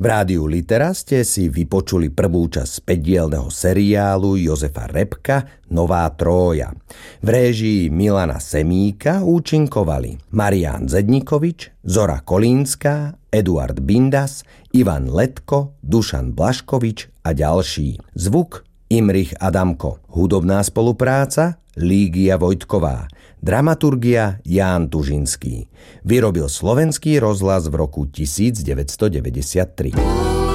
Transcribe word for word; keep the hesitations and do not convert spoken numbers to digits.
V rádiu Litera ste si vypočuli prvú časť päťdielneho seriálu Jozefa Repka Nová Trója. V réžii Milana Semíka účinkovali Marián Zednikovič, Zora Kolínska, Eduard Bindas, Ivan Letko, Dušan Blaškovič a ďalší. Zvuk Imrich Adamko. Hudobná spolupráca Lígia Vojtková. Dramaturgia Ján Tužinský. Vyrobil Slovenský rozhlas v roku devätnásťstodeväťdesiattri.